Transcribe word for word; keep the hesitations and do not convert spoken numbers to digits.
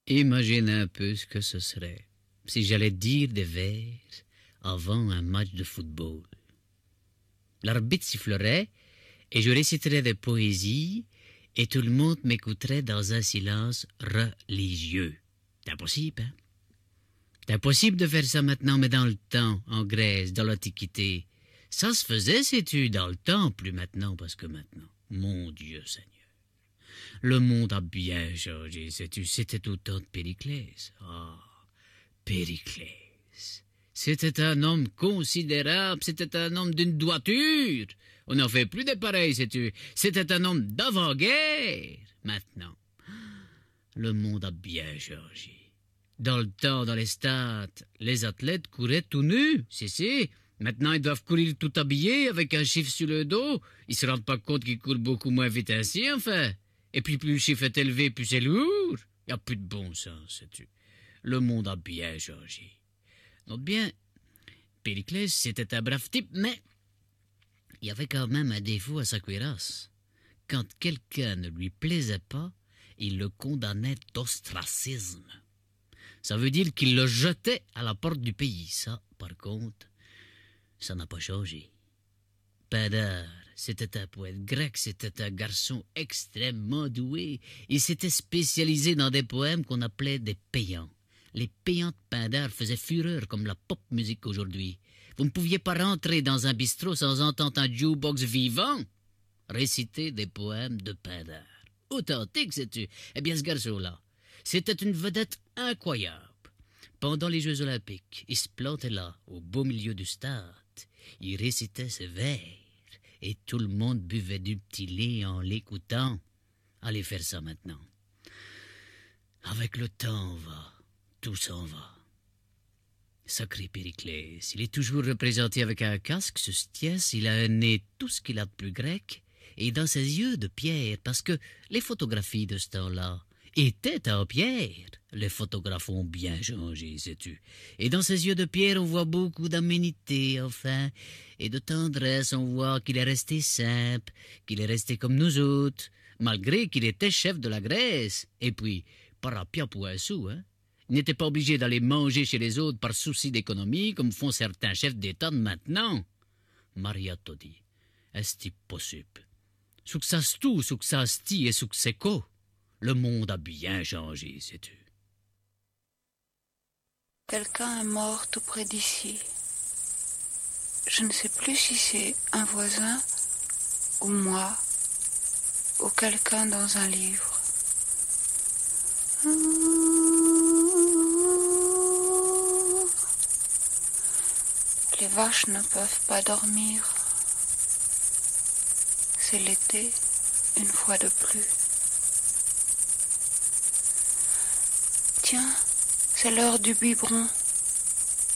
Imagine un peu ce que ce serait si j'allais dire des vers avant un match de football. L'arbitre sifflerait et je réciterais des poésies et tout le monde m'écouterait dans un silence religieux. C'est impossible, hein? C'est impossible de faire ça maintenant, mais dans le temps, en Grèce, dans l'Antiquité, ça se faisait, sais-tu, dans le temps, plus maintenant, parce que maintenant, mon Dieu Seigneur, le monde a bien changé, sais-tu, c'était au temps de Périclès. Ah, Périclès, c'était un homme considérable, c'était un homme d'une droiture. On n'en fait plus des pareils, sais-tu, c'était un homme d'avant-guerre. Maintenant, le monde a bien changé. Dans le temps, dans les stades, les athlètes couraient tout nus, si, si. Maintenant, ils doivent courir tout habillés, avec un chiffre sur le dos. Ils se rendent pas compte qu'ils courent beaucoup moins vite ainsi, enfin. Et puis, plus le chiffre est élevé, plus c'est lourd. Il n'y a plus de bon sens, sais-tu. Le monde a bien changé. Note bien, Périclès, c'était un brave type, mais il y avait quand même un défaut à sa cuirasse. Quand quelqu'un ne lui plaisait pas, il le condamnait d'ostracisme. Ça veut dire qu'il le jetait à la porte du pays. Ça, par contre, ça n'a pas changé. Pindare, c'était un poète grec, c'était un garçon extrêmement doué. Il s'était spécialisé dans des poèmes qu'on appelait des péants. Les péants de Pindare faisaient fureur comme la pop musique aujourd'hui. Vous ne pouviez pas rentrer dans un bistrot sans entendre un jukebox vivant réciter des poèmes de Pindare. Authentique, sais-tu? Eh bien, ce garçon-là, c'était une vedette incroyable. Pendant les Jeux Olympiques, il se plantait là, au beau milieu du stade. Il récitait ses vers, et tout le monde buvait du petit lait en l'écoutant. Allez faire ça maintenant. Avec le temps, on va, tout s'en va. Sacré Périclès, il est toujours représenté avec un casque, ce stiès, il a un nez tout ce qu'il a de plus grec, et dans ses yeux de pierre, parce que les photographies de ce temps-là étaient en pierre. Les photographes ont bien changé, sais-tu. Et dans ses yeux de pierre, on voit beaucoup d'aménité, enfin, et de tendresse. On voit qu'il est resté simple, qu'il est resté comme nous autres, malgré qu'il était chef de la Grèce. Et puis, par à pia pour un sou, hein. Il n'était pas obligé d'aller manger chez les autres par souci d'économie, comme font certains chefs d'État de maintenant. Maria Todi, est-ce possible? Succès-tu, succès-ti et succès-co? Le monde a bien changé, sais-tu. Quelqu'un est mort tout près d'ici. Je ne sais plus si c'est un voisin, ou moi, ou quelqu'un dans un livre. Les vaches ne peuvent pas dormir. C'est l'été, une fois de plus. Tiens, c'est l'heure du biberon.